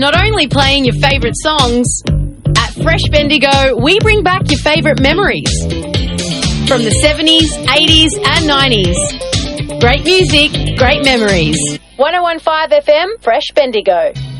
not only playing your favourite songs, at Fresh Bendigo, we bring back your favourite memories from the 70s, 80s and 90s. Great music, great memories. 101.5 FM, Fresh Bendigo.